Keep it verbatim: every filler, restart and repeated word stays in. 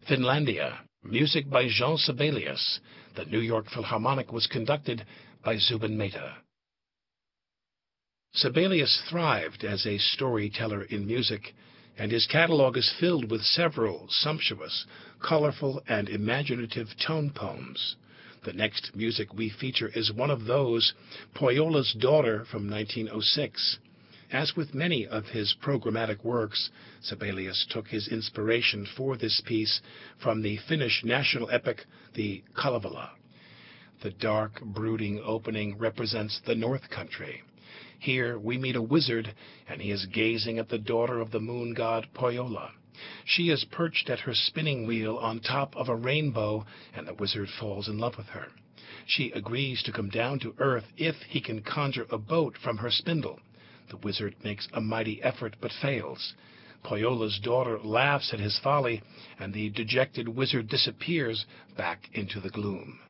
Finlandia, music by Jean Sibelius. The New York Philharmonic was conducted by Zubin Mehta. Sibelius thrived as a storyteller in music, and his catalog is filled with several sumptuous, colorful, and imaginative tone poems. The next music we feature is one of those, Pohjola's Daughter from nineteen oh six. As with many of his programmatic works, Sibelius took his inspiration for this piece from the Finnish national epic, the Kalevala. The dark, brooding opening represents the North Country. Here we meet a wizard, and he is gazing at the daughter of the moon god Pohjola. She is perched at her spinning wheel on top of a rainbow, and the wizard falls in love with her. She agrees to come down to earth if he can conjure a boat from her spindle. The wizard makes a mighty effort but fails. Pohjola's daughter laughs at his folly, and the dejected wizard disappears back into the gloom.